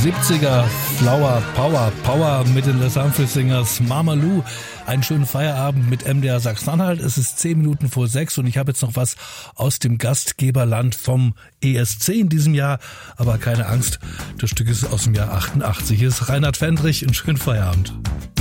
70er Flower Power mit den Les Humphrey Singers, Mama Lou. Einen schönen Feierabend mit MDR Sachsen-Anhalt. Es ist 10 Minuten vor 6 und ich habe jetzt noch was aus dem Gastgeberland vom ESC in diesem Jahr. Aber keine Angst, das Stück ist aus dem Jahr 88. Hier ist Reinhard Fendrich. Einen schönen Feierabend.